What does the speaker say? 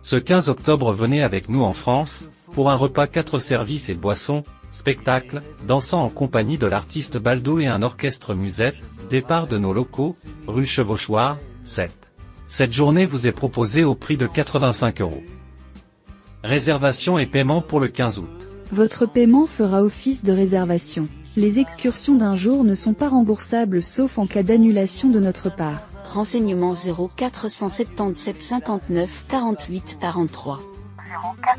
Ce 15 octobre, venez avec nous en France, pour un repas 4 services et boissons, spectacle, dansant en compagnie de l'artiste Baldo et un orchestre musette, départ de nos locaux, rue Chevauchoir, 7. Cette journée vous est proposée au prix de 85 €. Réservation et paiement pour le 15 août. Votre paiement fera office de réservation. Les excursions d'un jour ne sont pas remboursables sauf en cas d'annulation de notre part. Renseignements 0477 59 48 43.